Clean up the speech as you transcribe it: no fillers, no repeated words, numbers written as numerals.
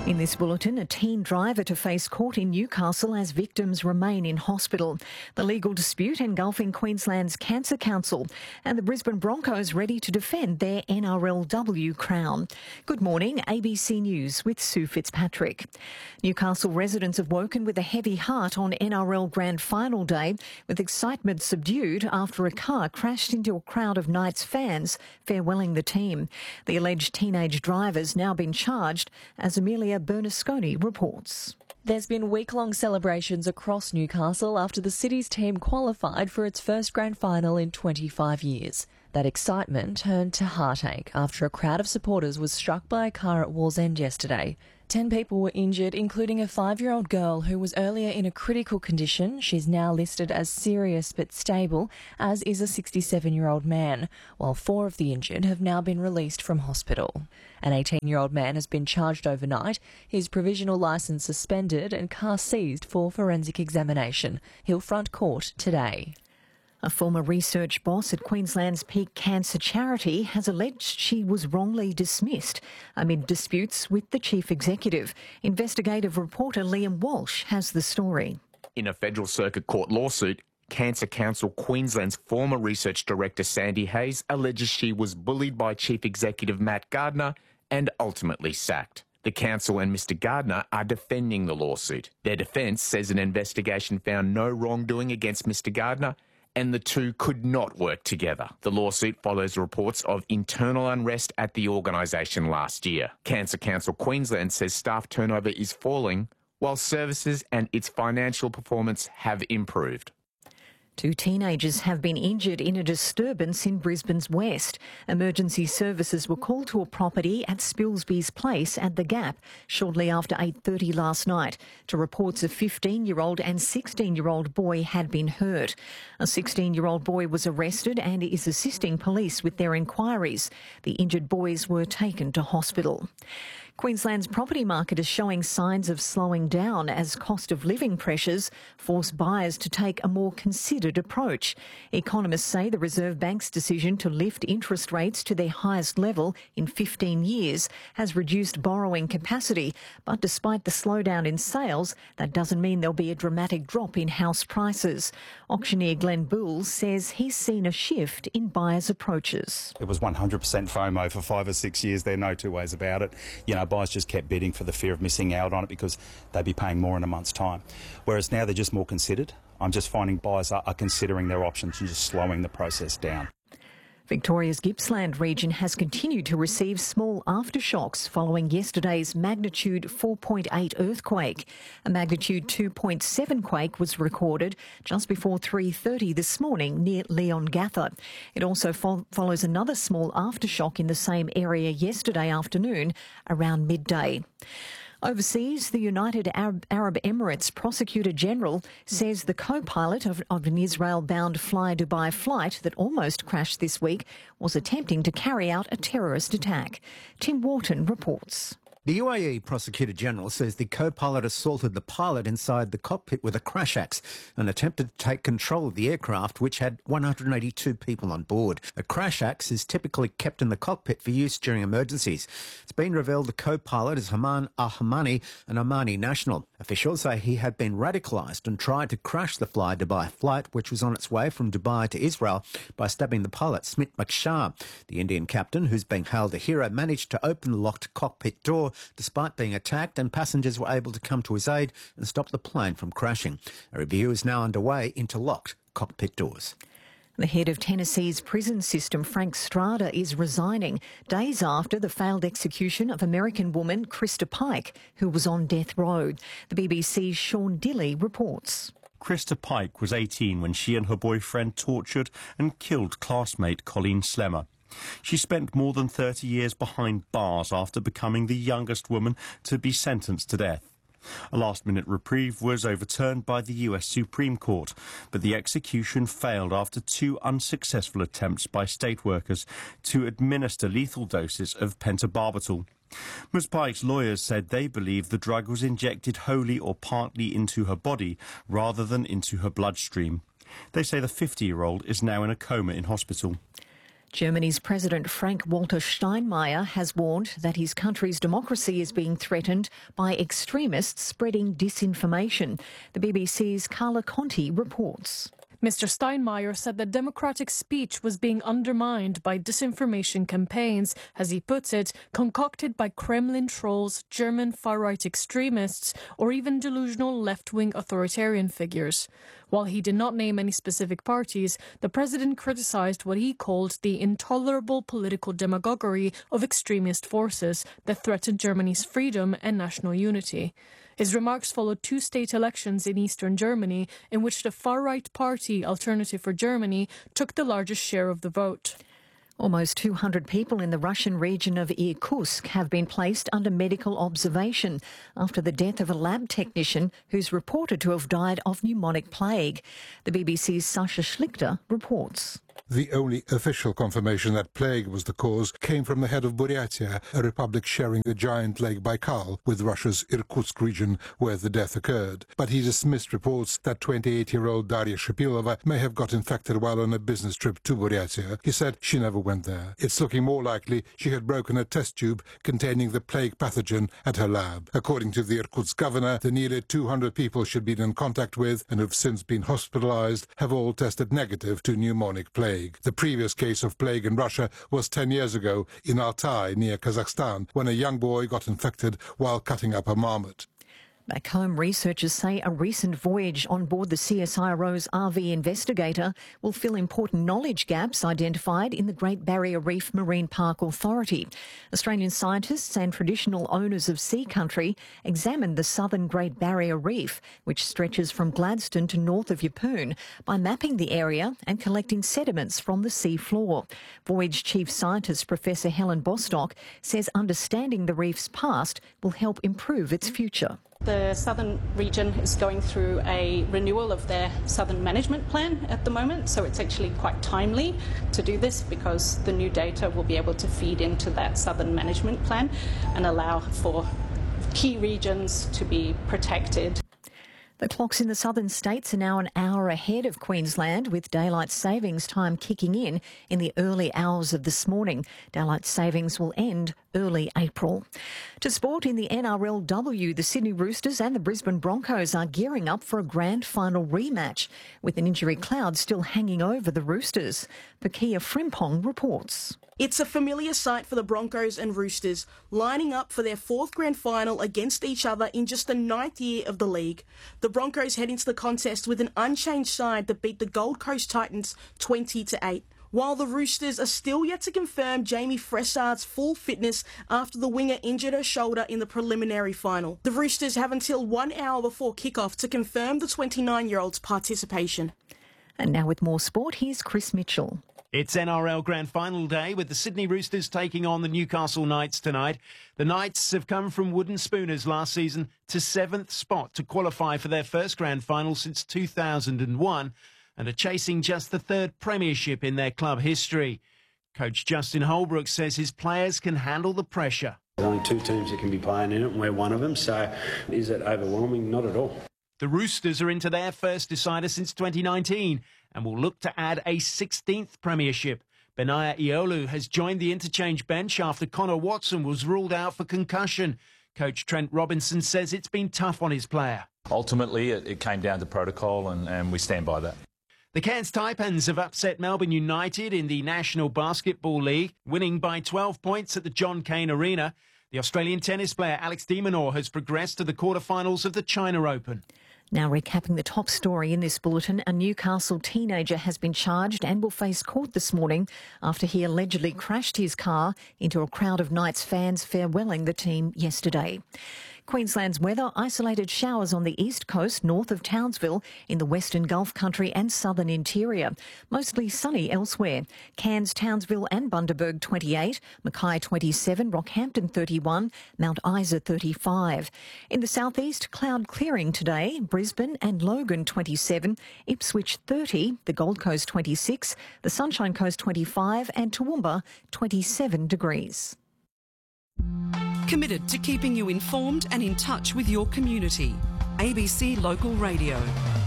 In this bulletin, a teen driver to face court in Newcastle as victims remain in hospital. The legal dispute engulfing Queensland's Cancer Council, and the Brisbane Broncos ready to defend their NRLW crown. Good morning, ABC News with Sue Fitzpatrick. Newcastle residents have woken with a heavy heart on NRL Grand Final day, with excitement subdued after a car crashed into a crowd of Knights fans farewelling the team. The alleged teenage driver's now been charged, as Amelia Bernasconi reports. There's been week-long celebrations across Newcastle after the city's team qualified for its first grand final in 25 years. That excitement turned to heartache after a crowd of supporters was struck by a car at Wallsend yesterday. 10 people were injured, including a 5-year-old girl who was earlier in a critical condition. She's now listed as serious but stable, as is a 67-year-old man, while 4 of the injured have now been released from hospital. An 18-year-old man has been charged overnight, his provisional licence suspended and car seized for forensic examination. He'll front court today. A former research boss at Queensland's peak cancer charity has alleged she was wrongly dismissed amid disputes with the chief executive. Investigative reporter Liam Walsh has the story. In a federal circuit court lawsuit, Cancer Council Queensland's former research director Sandy Hayes alleges she was bullied by chief executive Matt Gardner and ultimately sacked. The council and Mr Gardner are defending the lawsuit. Their defence says an investigation found no wrongdoing against Mr Gardner, and the two could not work together. The lawsuit follows reports of internal unrest at the organisation last year. Cancer Council Queensland says staff turnover is falling, while services and its financial performance have improved. 2 teenagers have been injured in a disturbance in Brisbane's west. Emergency services were called to a property at Spilsby's Place at The Gap shortly after 8:30 last night to reports a 15-year-old and 16-year-old boy had been hurt. A 16-year-old boy was arrested and is assisting police with their inquiries. The injured boys were taken to hospital. Queensland's property market is showing signs of slowing down as cost of living pressures force buyers to take a more considered approach. Economists say the Reserve Bank's decision to lift interest rates to their highest level in 15 years has reduced borrowing capacity, but despite the slowdown in sales, that doesn't mean there'll be a dramatic drop in house prices. Auctioneer Glenn Bools says he's seen a shift in buyers' approaches. It was 100% FOMO for 5 or 6 years. There are no two ways about it. Buyers just kept bidding for the fear of missing out on it because they'd be paying more in a month's time. Whereas now they're just more considered. I'm just finding buyers are considering their options and just slowing the process down. Victoria's Gippsland region has continued to receive small aftershocks following yesterday's magnitude 4.8 earthquake. A magnitude 2.7 quake was recorded just before 3:30 this morning near Leongatha. It also follows another small aftershock in the same area yesterday afternoon around midday. Overseas, the United Arab Emirates Prosecutor General says the co-pilot of an Israel-bound Fly Dubai flight that almost crashed this week was attempting to carry out a terrorist attack. Tim Wharton reports. The UAE Prosecutor General says the co-pilot assaulted the pilot inside the cockpit with a crash axe and attempted to take control of the aircraft, which had 182 people on board. A crash axe is typically kept in the cockpit for use during emergencies. It's been revealed the co-pilot is Haman Al-Hamani, an Omani national. Officials say he had been radicalised and tried to crash the Fly Dubai flight, which was on its way from Dubai to Israel, by stabbing the pilot, Smit Makshar. The Indian captain, who's being hailed a hero, managed to open the locked cockpit door despite being attacked, and passengers were able to come to his aid and stop the plane from crashing. A review is now underway into locked cockpit doors. The head of Tennessee's prison system, Frank Strada, is resigning days after the failed execution of American woman Krista Pike, who was on death row. The BBC's Sean Dilley reports. Krista Pike was 18 when she and her boyfriend tortured and killed classmate Colleen Slemmer. She spent more than 30 years behind bars after becoming the youngest woman to be sentenced to death. A last-minute reprieve was overturned by the US Supreme Court, but the execution failed after 2 unsuccessful attempts by state workers to administer lethal doses of pentobarbital. Ms. Pike's lawyers said they believe the drug was injected wholly or partly into her body rather than into her bloodstream. They say the 50-year-old is now in a coma in hospital. Germany's President Frank-Walter Steinmeier has warned that his country's democracy is being threatened by extremists spreading disinformation. The BBC's Carla Conti reports. Mr. Steinmeier said that democratic speech was being undermined by disinformation campaigns, as he puts it, concocted by Kremlin trolls, German far-right extremists, or even delusional left-wing authoritarian figures. While he did not name any specific parties, the president criticised what he called the intolerable political demagoguery of extremist forces that threaten Germany's freedom and national unity. His remarks followed two state elections in eastern Germany in which the far-right party Alternative for Germany took the largest share of the vote. Almost 200 people in the Russian region of Irkutsk have been placed under medical observation after the death of a lab technician who's reported to have died of pneumonic plague. The BBC's Sasha Schlichter reports. The only official confirmation that plague was the cause came from the head of Buryatia, a republic sharing the giant Lake Baikal with Russia's Irkutsk region where the death occurred. But he dismissed reports that 28-year-old Daria Shapilova may have got infected while on a business trip to Buryatia. He said she never went there. It's looking more likely she had broken a test tube containing the plague pathogen at her lab. According to the Irkutsk governor, the nearly 200 people she'd been in contact with and have since been hospitalized have all tested negative to pneumonic plague. The previous case of plague in Russia was 10 years ago in Altai, near Kazakhstan, when a young boy got infected while cutting up a marmot. Back home, researchers say a recent voyage on board the CSIRO's RV Investigator will fill important knowledge gaps identified in the Great Barrier Reef Marine Park Authority. Australian scientists and traditional owners of sea country examined the southern Great Barrier Reef, which stretches from Gladstone to north of Yeppoon, by mapping the area and collecting sediments from the sea floor. Voyage Chief Scientist Professor Helen Bostock says understanding the reef's past will help improve its future. The southern region is going through a renewal of their southern management plan at the moment, so it's actually quite timely to do this because the new data will be able to feed into that southern management plan and allow for key regions to be protected. The clocks in the southern states are now an hour ahead of Queensland, with daylight savings time kicking in the early hours of this morning. Daylight savings will end early April. To sport, in the NRLW, the Sydney Roosters and the Brisbane Broncos are gearing up for a grand final rematch, with an injury cloud still hanging over the Roosters. Pakia Frimpong reports. It's a familiar sight for the Broncos and Roosters, lining up for their fourth grand final against each other in just the 9th year of the league. The Broncos head into the contest with an unchanged side that beat the Gold Coast Titans 20-8. While the Roosters are still yet to confirm Jamie Fressard's full fitness after the winger injured her shoulder in the preliminary final. The Roosters have until 1 hour before kickoff to confirm the 29-year-old's participation. And now with more sport, here's Chris Mitchell. It's NRL Grand Final day with the Sydney Roosters taking on the Newcastle Knights tonight. The Knights have come from wooden spooners last season to 7th spot to qualify for their first Grand Final since 2001 and are chasing just the 3rd premiership in their club history. Coach Justin Holbrook says his players can handle the pressure. There's only 2 teams that can be playing in it and we're one of them, so is it overwhelming? Not at all. The Roosters are into their first decider since 2019 and will look to add a 16th premiership. Benaya Iolu has joined the interchange bench after Connor Watson was ruled out for concussion. Coach Trent Robinson says it's been tough on his player. Ultimately, it came down to protocol and we stand by that. The Cairns Taipans have upset Melbourne United in the National Basketball League, winning by 12 points at the John Cain Arena. The Australian tennis player Alex de Minaur has progressed to the quarterfinals of the China Open. Now recapping the top story in this bulletin, a Newcastle teenager has been charged and will face court this morning after he allegedly crashed his car into a crowd of Knights fans farewelling the team yesterday. Queensland's weather: isolated showers on the east coast north of Townsville, in the western Gulf country and southern interior. Mostly sunny elsewhere. Cairns, Townsville and Bundaberg 28, Mackay 27, Rockhampton 31, Mount Isa 35. In the southeast, cloud clearing today. Brisbane and Logan 27, Ipswich 30, the Gold Coast 26, the Sunshine Coast 25 and Toowoomba 27 degrees. Committed to keeping you informed and in touch with your community. ABC Local Radio.